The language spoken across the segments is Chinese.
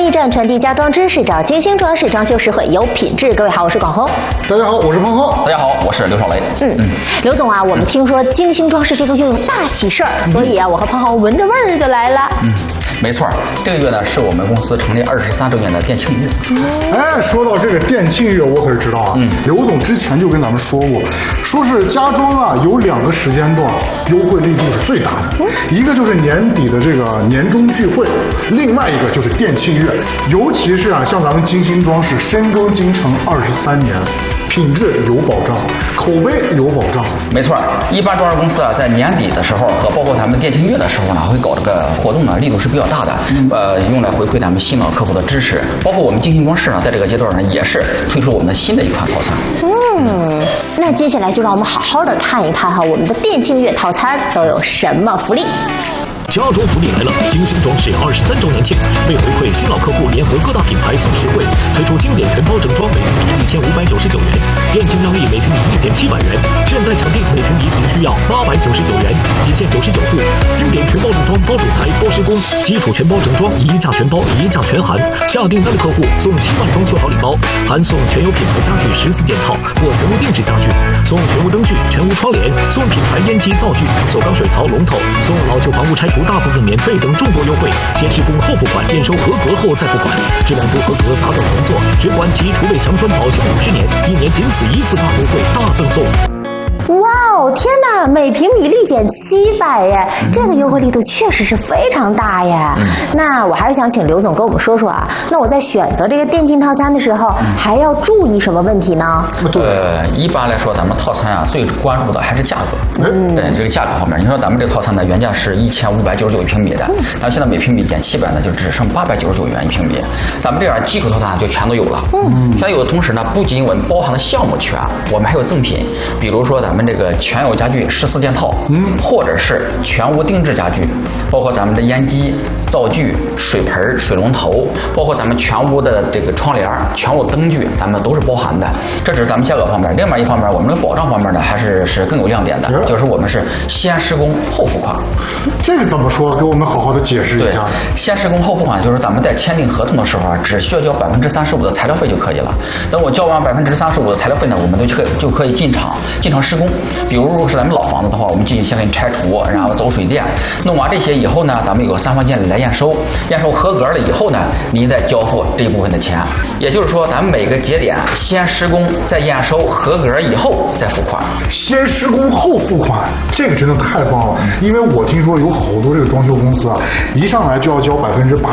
驿站，传递家装知识，找金星装饰，装修实惠有品质。各位好，我是广红。 大家好，我是彭浩。 大家好，我是刘少雷。 刘总啊，我们听说金星装饰这个月有大喜事儿，所以啊，我和彭浩闻着味儿就来了。 没错，这个月呢是我们公司成立23周年的店庆月。 哎，说到这个店庆月，我可是知道啊。刘总之前就跟咱们说过，说是家装啊有2个时间段优惠力度是最大的，一个就是年底的这个年终聚会，另外一个就是店庆月。尤其是啊，像咱们金星装饰深耕京城23年。品质有保障，口碑有保障。 没错，一般装饰公司啊，在年底的时候和包括咱们店庆月的时候呢，会搞这个活动呢，力度是比较大的。用来回馈咱们新老客户的支持。包括我们金星装饰呢，在这个阶段呢，也是推出我们的新的一款套餐。 那接下来就让我们好好的看一看哈，我们的店庆月套餐都有什么福利。 家装福利来了！金星装饰23周年庆，为回馈新老客户，联合各大品牌送实惠，推出经典全包整装，每平米1599元，店庆让利每平米1700元。现在抢订每平米仅需要899元，仅限99户。经典全包整装，包主材、包施工，基础全包整装，一价全包，一价全含。下订单的客户送7万装修好礼包，含送全有品牌家具14件套或全屋定制家具，送全屋灯具、全屋窗帘，送品牌烟机灶具、不锈钢水槽龙头，送老旧房屋拆除大部分免费等众多优惠，先施工后付款，验收合格后再付款，质量不合格砸掉重做，只管其厨卫强栓保险50年，1年仅此1次大优惠大赠送。 哇哦，天哪！每平米立减700耶，这个优惠力度确实是非常大呀。那我还是想请刘总跟我们说说啊，那我在选择这个店庆套餐的时候，还要注意什么问题呢？ 一般来说，咱们套餐啊最关注的还是价格。对这个价格方面，你说咱们这个套餐呢，原价是1599一平米的，咱们现在每平米减700呢，就只剩899元一平米。咱们这样基础套餐就全都有了。全有的同时呢，不仅我们包含的项目全，我们还有赠品，比如说咱们这个全有家具14件套，或者是全屋定制家具，包括咱们的烟机、灶具、水盆、水龙头，包括咱们全屋的这个窗帘、全屋灯具，咱们都是包含的。这只是咱们价格方面。另外一方面，我们的保障方面呢，还是更有亮点的，就是我们是先施工后付款。 这个怎么说？给我们好好的解释一下。 先施工后付款，就是咱们在签订合同的时候啊，只需要交35%的材料费就可以了。等我交完35%的材料费呢，我们就可以进场施工。比如果是咱们老房子的话，我们进行先给你拆除，然后走水电，弄完这些以后呢，咱们有个3方监理来验收，验收合格了以后呢，您再交付这一部分的钱。也就是说，咱们每个节点先施工，再验收合格以后再付款。 先施工后付款，这个真的太棒了。因为我听说有好多这个装修公司啊，一上来就要交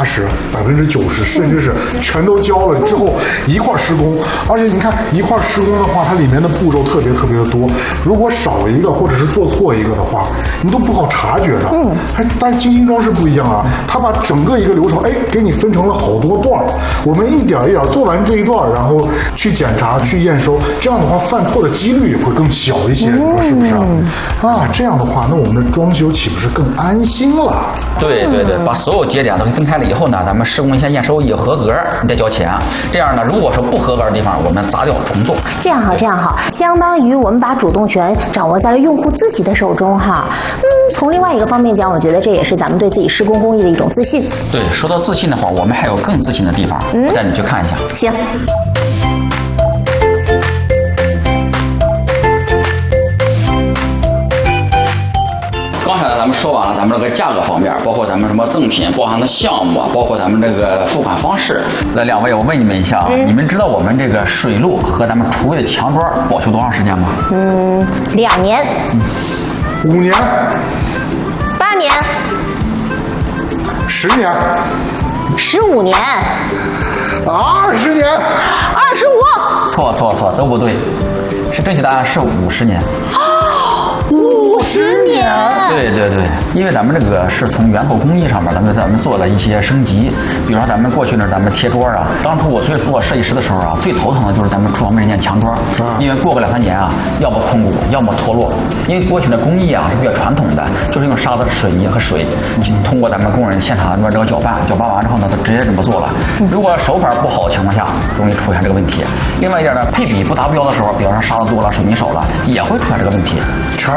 80%、90%，甚至是全都交了之后一块施工。而且你看一块施工的话，它里面的步骤特别的多。如果少一个或者是做错一个的话，你都不好察觉的。但是金星装饰不一样啊，它把整个一个流程，给你分成了好多段，我们一点一点做完这一段，然后去检查、去验收，这样的话犯错的几率也会更小一些，你说是不是啊？这样的话，那我们的装修岂不是更安心了？ 对，把所有节点都分开了以后呢，咱们施工先验收，一合格你再交钱。这样呢，如果说不合格的地方，我们砸掉重做。这样好，相当于我们把主动权掌握在了用户自己的手中哈。从另外一个方面讲，我觉得这也是咱们对自己施工工艺的一种自信。 对，说到自信的话，我们还有更自信的地方，我带你去看一下。 行。 刚才咱们说完了咱们这个价格方面，包括咱们什么赠品包含的项目，包括咱们这个付款方式。那2位，我问你们一下啊，你们知道我们这个水路和咱们厨卫的墙砖保修多长时间吗 ？2年。 5年。 8年。 10年。 15年。 20年。 25。 错，都不对，是正确答案是50年。 50年。 对，因为咱们这个是从源头工艺上面，咱们做了一些升级。比如说咱们过去呢，咱们贴桌啊，当初我做设计师的时候啊，最头疼的就是咱们厨房门前墙砖，因为过个2-3年啊，要么空鼓，要么脱落。因为过去的工艺啊是比较传统的，就是用沙子、水泥和水，通过咱们工人现场这个搅拌完之后呢，就直接这么做了。如果手法不好的情况下，容易出现这个问题。另外一点呢，配比不达标的时候，比方说沙子多了、水泥少了，也会出现这个问题。 全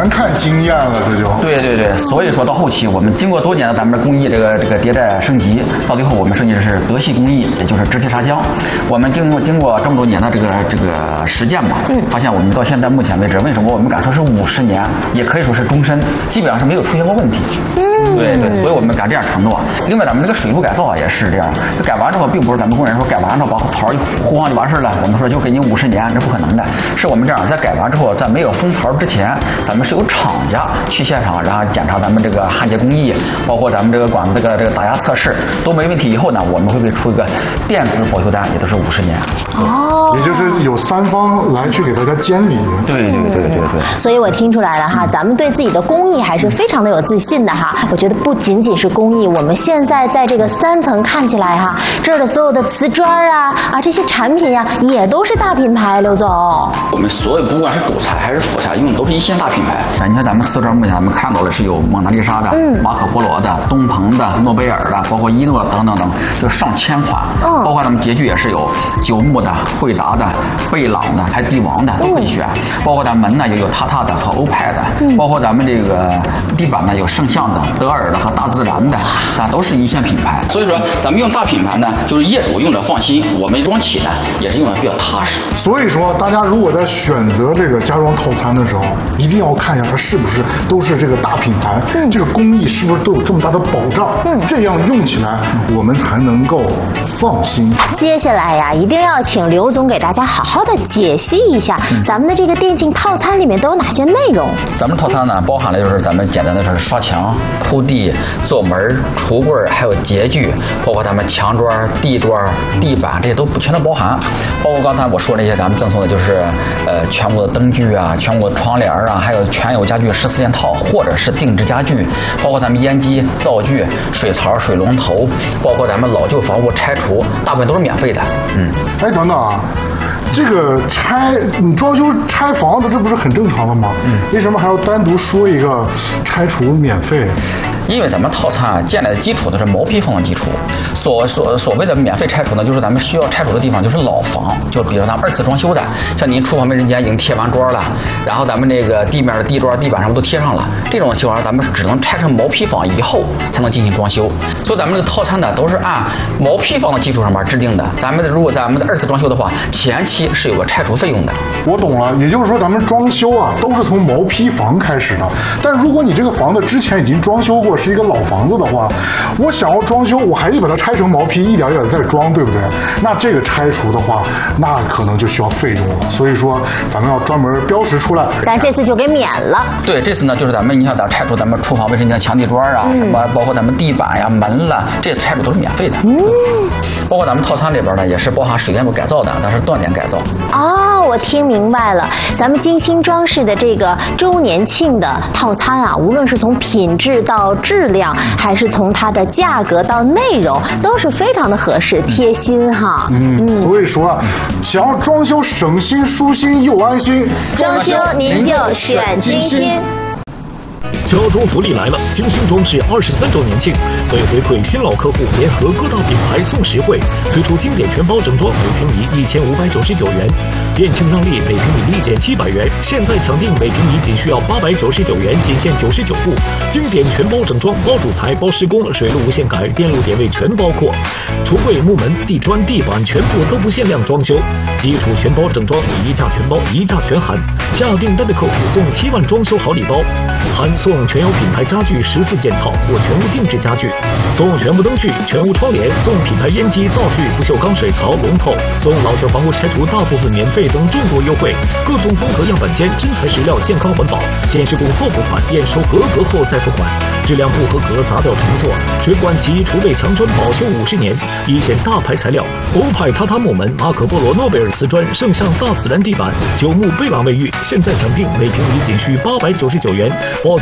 全看经验了，这就对，所以说到后期我们经过多年的咱们工艺这个迭代升级，到最后我们设计的是德系工艺，也就是直气砂浆。我们经过这么多年的这个实践吧，发现我们到现在目前为止，为什么我们敢说是50年，也可以说是终身，基本上是没有出现过问题。对，所以我们敢这样承诺。另外，咱们这个水路改造也是这样，就改完之后，并不是咱们工人说改完之后把槽一糊上就完事了，我们说就给你50年，这不可能的。是我们这样，在改完之后，在没有封槽之前，咱们是有厂家去现场，然后检查咱们这个焊接工艺，包括咱们这个管子这个打压测试都没问题。以后呢，我们会出一个电子保修单，也都是50年。 哦， 也就是有3方来去给大家监理。 对。 所以我听出来了哈，咱们对自己的工艺还是非常的有自信的哈。我觉得不仅仅是工艺，我们现在在这个3层看起来哈，这儿的所有的瓷砖啊这些产品呀，也都是大品牌。刘总， 我们所有不管是主材还是副材，用的都是一线大品牌。你看咱们瓷砖目前咱们看到的是有蒙娜丽莎的、马可波罗的、东鹏的、诺贝尔的，包括伊诺等，就上千款。包括咱们洁具也是有九牧的、惠达的、贝朗的，还帝王的都可以选。包括咱们门呢也有塔塔的和欧派的，包括咱们这个地板呢有圣象的、德尔的和大自然的，但都是一线品牌。所以说咱们用大品牌呢，就是业主用着放心，我们装起呢也是用的比较踏实。 所以说，大家如果在选择这个家装套餐的时候，一定要看一下它是不是都是这个大品牌，这个工艺是不是都有这么大的保障，这样用起来我们才能够放心。 接下来呀，一定要请刘总给大家好好的解析一下咱们的这个电竞套餐里面都有哪些内容。 咱们套餐呢，包含了就是咱们简单的是刷墙、铺地、做门、橱柜，还有洁具，包括咱们墙砖、地砖、地板，这些都全都包含。包括刚才我说那些咱们赠送的就是全部的灯具啊，全部的窗帘啊，还有全有家具14件套，或者是定制家具，包括咱们烟机、灶具、水槽、水龙头，包括咱们老旧房屋拆除，大部分都是免费的。 哎，等等啊，这个你装修拆房子，这不是很正常的吗？为什么还要单独说一个拆除免费？ 因为咱们套餐建立的基础都是毛坯房的基础，所谓的免费拆除呢，就是咱们需要拆除的地方就是老房，就比如咱们2次装修的，像您厨房卫生间已经贴完砖了，然后咱们这个地面的地砖、地板上都贴上了，这种情况下咱们只能拆成毛坯房以后才能进行装修。所以咱们这个套餐呢都是按毛坯房的基础上面制定的。如果咱们的2次装修的话，前期是有个拆除费用的。 我懂了，也就是说咱们装修啊都是从毛坯房开始的。但如果你这个房子之前已经装修过，是一个老房子的话，我想要装修，我还得把它拆成毛坯，一点一点再装，对不对？那这个拆除的话，那可能就需要费用了。所以说咱们要专门标识出来。 咱这次就给免了。 对，这次呢就是你像咱拆除咱们厨房卫生间墙地砖啊，什么包括咱们地板呀、门了，这些拆除都是免费的。包括咱们套餐里边呢也是包含水电路改造的，但是断点改造。 哦，我听明白了，咱们精心装饰的这个周年庆的套餐啊，无论是从品质到质量，还是从它的价格到内容，都是非常的合适贴心哈。 所以说想要装修省心舒心又安心， 装修您就选精心。 家装福利来了！精心装饰23周年庆，为回馈新老客户，联合各大品牌送实惠，推出经典全包整装，每平米1599元；店庆让利，每平米立减700元。现在抢订，每平米仅需要899元，仅限99户。经典全包整装，包主材、包施工，水路无限改，电路点位全包括。橱柜、木门、地砖、地板全部都不限量装修，基础全包整装，一价全包，一价全含。下订单的客户送7万装修好礼包，含送全有品牌家具14件套或全屋定制家具，送全部灯具、全屋窗帘，送品牌烟机、灶具、不锈钢水槽、龙头，送老旧房屋拆除大部分免费等众多优惠。各种风格样板间，真材实料，健康环保，先施工后付款，验收合格后再付款。质量不合格砸掉重做。水管及厨卫墙砖保修50年，一线大牌材料，欧派榻榻木门、马可波罗诺贝尔瓷砖、圣象大自然地板、九牧贝朗卫浴，现在抢订，每平米仅需899元，保证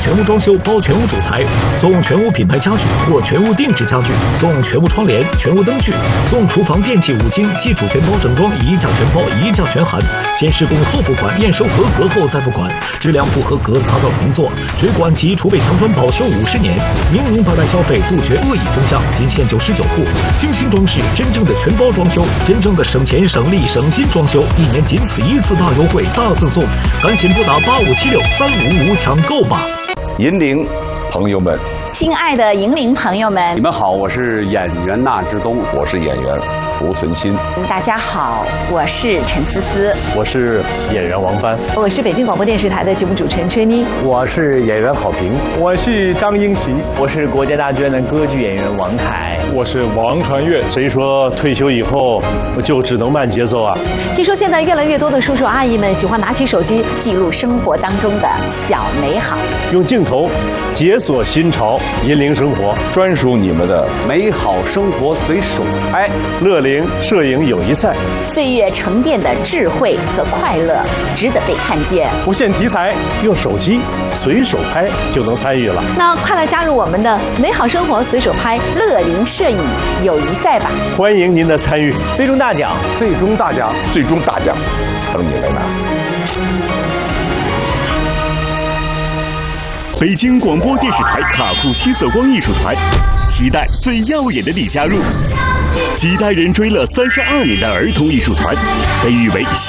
全屋装修包全屋主材，送全屋品牌家具或全屋定制家具，送全屋窗帘、全屋灯具，送厨房电器5金基础全包整装，1价全包1价全含，先施工后付款，验收合格后再付款，质量不合格砸掉重做。水管及储备墙砖保修50年，明明白白消费，杜绝恶意增项。仅限99户，精心装饰，真正的全包装修，真正的省钱省力省心装修，1年仅此1次大优惠大赠送，赶紧拨打85763555抢购吧！ 银陵朋友们， 亲爱的银陵朋友们， 你们好，我是演员纳之东，我是演员胡存新。 大家好，我是陈思思， 我是演员王帆， 我是北京广播电视台的节目主持人崔妮， 我是演员郝平， 我是张英奇， 我是国家大剧院的歌剧演员王凯， 我是王传岳。 谁说退休以后就只能慢节奏啊？ 听说现在越来越多的叔叔阿姨们喜欢拿起手机记录生活当中的小美好， 用镜头解锁新潮，引领生活， 专属你们的美好生活随手拍。 乐龄摄影友谊赛， 岁月沉淀的智慧和快乐值得被看见。 不限题材，用手机随手拍就能参与了。 那快来加入我们的美好生活随手拍乐龄摄影友谊赛吧！ 欢迎您的参与， 最终大奖， 最终大奖，最终大奖，等你来拿。 北京广播电视台卡库七色光艺术团，期待最耀眼的你加入。几代人追了32年的儿童艺术团，被誉为